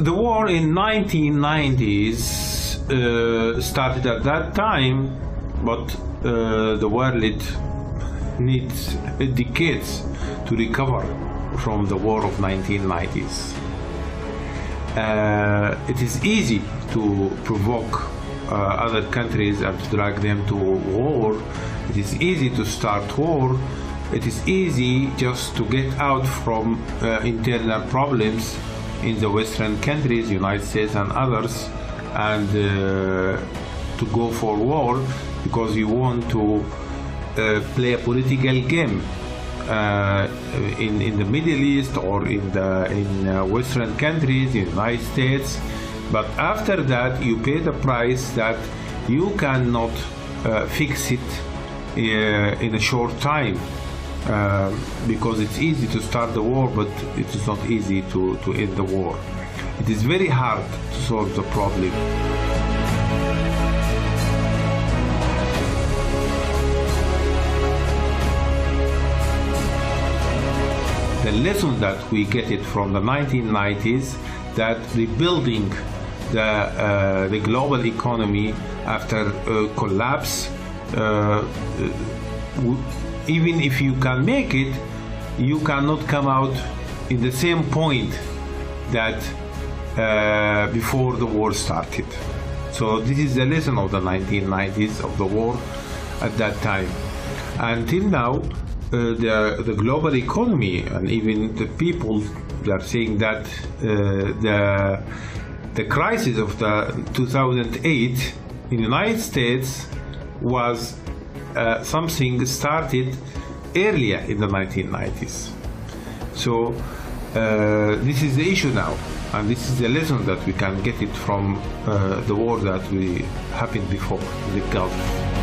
The war in 1990s started at that time, but the world needs decades to recover from the war of 1990s. It is easy to provoke other countries and to drag them to war. It is easy to start war. It is easy just to get out from internal problems in the Western countries, United States and others, and to go for war because you want to play a political game in the Middle East or in Western countries, in the United States. But after that, you pay the price that you cannot fix it in a short time. Because it's easy to start the war, but it is not easy to end the war. It is very hard to solve the problem. The lesson that we get it from the 1990s, that rebuilding the global economy after collapse, even if you can make it, you cannot come out in the same point that before the war started. So this is the lesson of the 1990s, of the war at that time. Until now, the global economy and even the people, they are saying that the crisis of the 2008 in the United States was something started earlier in the 1990s. So this is the issue now, and this is the lesson that we can get it from the war that happened before in the Gulf.